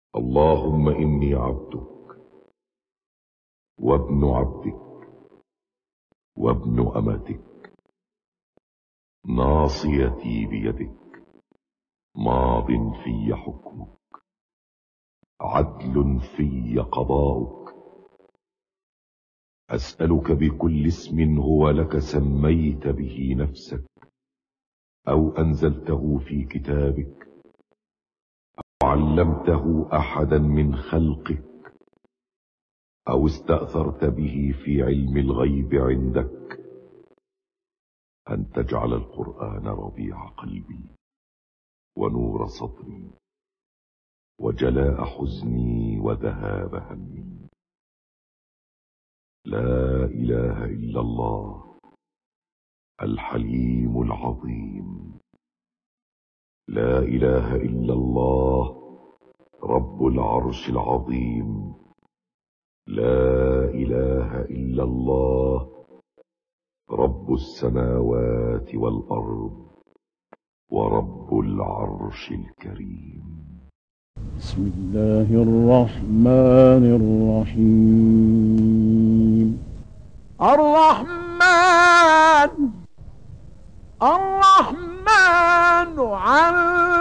اللهم إني عبدك وابن عبدك وابن أمتك، ناصيتي بيدك، ماض في حكمك، عدل في قضاؤك. أسألك بكل اسم هو لك سميت به نفسك أو أنزلته في كتابك أو علمته أحدا من خلقك أو استأثرت به في علم الغيب عندك، أن تجعل القرآن ربيع قلبي ونور صدري وجلاء حزني وذهاب همي. لا إله إلا الله الحليم العظيم، لا إله إلا الله رب العرش العظيم، لا إله إلا الله رب السماوات والأرض ورب العرش الكريم. بسم الله الرحمن الرحيم. الرحمن على